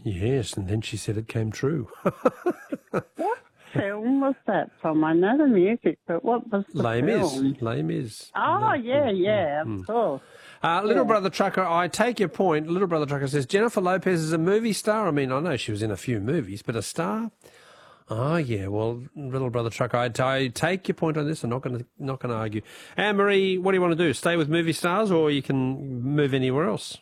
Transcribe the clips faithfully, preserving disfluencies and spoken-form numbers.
Yes, and then she said it came true. What film was that from? I know the music, but what was the Les film? Mis. Les Mis. Oh, No. yeah, yeah, Mm. of course. Uh, Little Yeah. Brother Trucker, I take your point. Little Brother Trucker says, Jennifer Lopez is a movie star. I mean, I know she was in a few movies, but a star? Oh, yeah, well, Little Brother Trucker, I, I take your point on this. I'm not going to not going to argue. Anne-Marie, what do you want to do? Stay with movie stars or you can move anywhere else?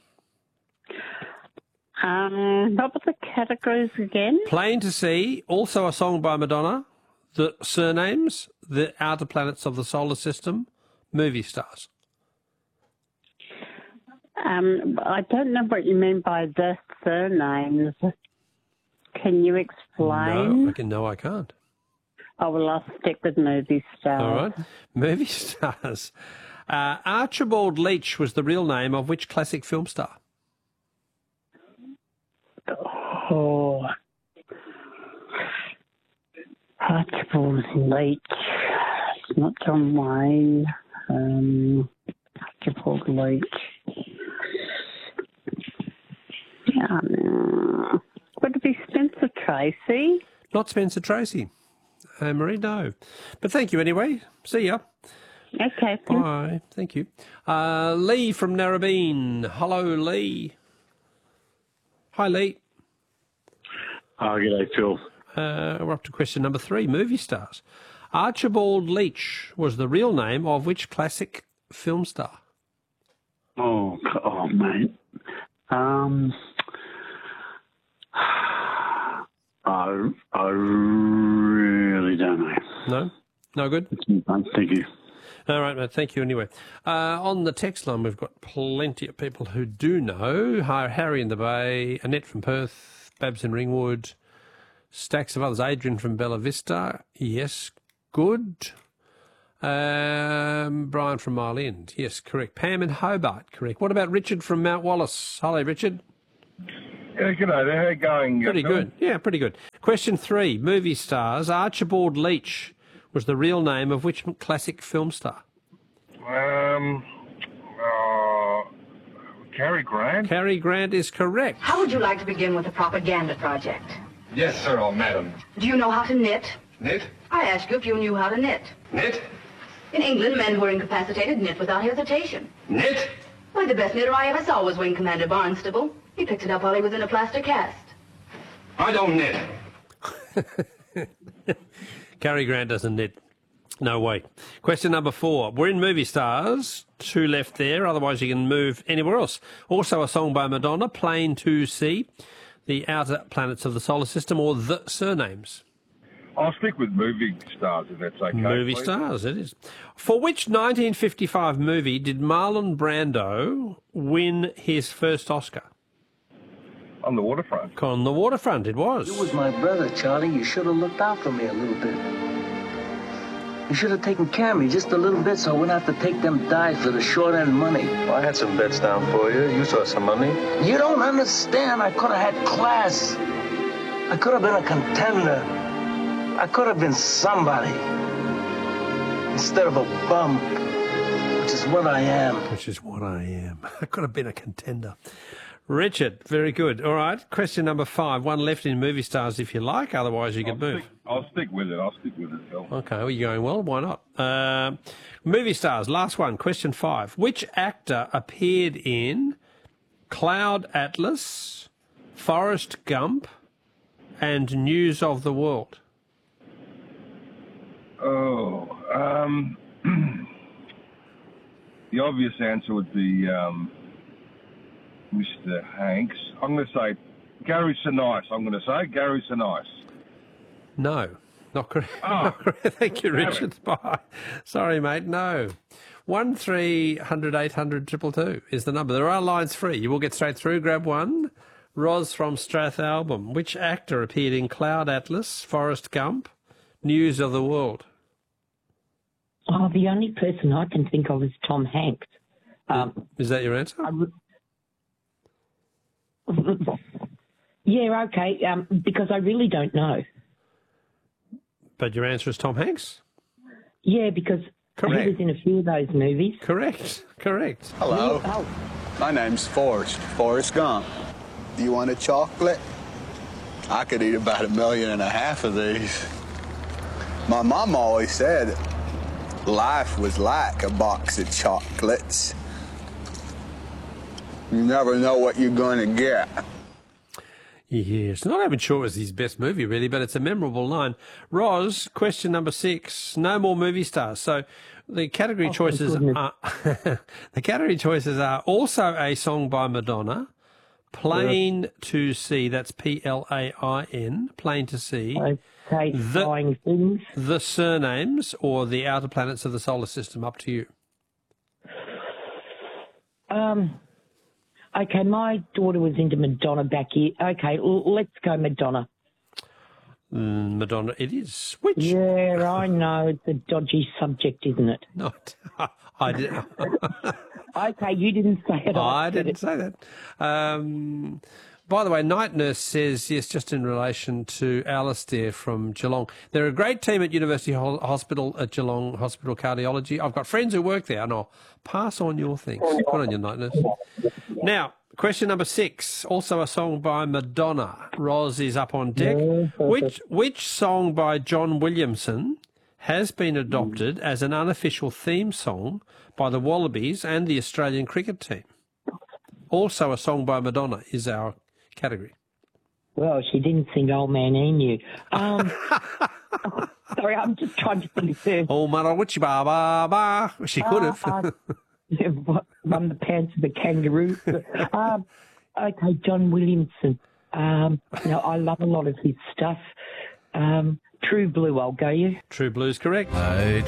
Um, what were the categories again? Plain to See, also a song by Madonna, The Surnames, The Outer Planets of the Solar System, movie stars. Um, I don't know what you mean by the surnames. Can you explain? No, I can, no, I can't. Oh, well, I'll stick with movie stars. All right. Movie stars. Uh, Archibald Leach was the real name of which classic film star? Oh. Archibald Leach. It's not John Wayne. Um, Archibald Leach. Um, would it be Spencer Tracy? Not Spencer Tracy. Uh, Marie, no. But thank you anyway. See ya. Okay. Bye. Thank you. Uh, Lee from Narrabeen. Hello, Lee. Hi, Lee. Oh, g'day, Phil. Uh, we're up to question number three, movie stars. Archibald Leach was the real name of which classic film star? Oh, oh, mate. Um, I, I really don't know. No? No good? Thank you. All right, mate. Thank you anyway. Uh, on the text line, we've got plenty of people who do know. Hi, Harry in the Bay, Annette from Perth, Babs in Ringwood, stacks of others. Adrian from Bella Vista. Yes, good. Um, Brian from Mile End. Yes, correct. Pam in Hobart. Correct. What about Richard from Mount Wallace? Hello, Richard. Yeah, g'day there. How you going? Pretty Phil? good. Yeah, pretty good. Question three. Movie stars. Archibald Leach was the real name of which classic film star? Um, uh, Cary Grant? Cary Grant is correct. How would you like to begin with a propaganda project? Yes, sir, oh, madam. Do you know how to knit? Knit? I asked you if you knew how to knit. Knit? In England, men who are incapacitated knit without hesitation. Knit? Why, the best knitter I ever saw was Wing Commander Barnstable. He picked it up while he was in a plaster cast. I don't knit. Cary Grant doesn't knit. No way. Question number four. We're in movie stars. Two left there. Otherwise, you can move anywhere else. Also a song by Madonna, Plain to See, The Outer Planets of the Solar System, or The Surnames. I'll stick with movie stars if that's okay. Movie please. stars, it is. For which nineteen fifty-five movie did Marlon Brando win his first Oscar? On the waterfront. On the Waterfront, it was. You was my brother, Charlie. You should have looked out for me a little bit. You should have taken care of me just a little bit so I wouldn't have to take them dives for the short end money. Well, I had some bets down for you. You saw some money. You don't understand. I could have had class. I could have been a contender. I could have been somebody instead of a bum, which is what I am. Which is what I am. I could have been a contender. Richard, very good. All right, question number five. One left in movie stars if you like, otherwise you can I'll move. stick, I'll stick with it. I'll stick with it, Phil. Okay, well, you're going well. Why not? Uh, movie stars, last one, question five. Which actor appeared in Cloud Atlas, Forrest Gump, and News of the World? Oh, um, the obvious answer would be um, Mister Hanks. I'm going to say Gary Sinise. I'm going to say Gary Sinise. No, not correct. Oh. Not correct. Thank you, Richard. Bye. Sorry, mate. No. One three hundred eight hundred triple two is the number. There are lines free. You will get straight through. Grab one. Roz from Strathalbyn. Which actor appeared in Cloud Atlas, Forrest Gump, News of the World? Oh, the only person I can think of is Tom Hanks. Um, is that your answer? I re- yeah, okay, um, because I really don't know. But your answer is Tom Hanks? Yeah, because Correct. he was in a few of those movies. Correct, correct. Hello. Oh. My name's Forrest, Forrest Gump. Do you want a chocolate? I could eat about a million and a half of these. My mom always said life was like a box of chocolates. You never know what you're going to get. Yes, not even sure it was his best movie, really, but it's a memorable line. Roz, question number six, no more movie stars. So the category Oh, choices thank are the category choices are also a song by Madonna, Plain to See, that's P L A I N, Plain to See, Okay, the, Flying Things. the Surnames, or the Outer Planets of the Solar System. Up to you. Um, okay, my daughter was into Madonna back here. Okay, l- let's go Madonna. Mm, Madonna, it is. Which? Yeah, I know. It's a dodgy subject, isn't it? Not. I did. Okay, you didn't say it. I said didn't it. say that. Um, by the way, Night Nurse says, yes, just in relation to Alistair from Geelong. They're a great team at University Ho- Hospital at Geelong Hospital Cardiology. I've got friends who work there, and I'll pass on your thanks. Good on you, Night Nurse. Now, question number six, also a song by Madonna. Roz is up on deck. Which, which song by John Williamson has been adopted as an unofficial theme song by the Wallabies and the Australian cricket team? Also a song by Madonna is our category. Well, she didn't sing Old Man Emu. Um, sorry, I'm just trying to think of her. Oh, Marawichi ba ba ba. She could have. Uh, uh, Run the Pants of the Kangaroo. um, okay, John Williamson. Um, you know, I love a lot of his stuff. Um, True Blue, I'll go you. True Blue's correct.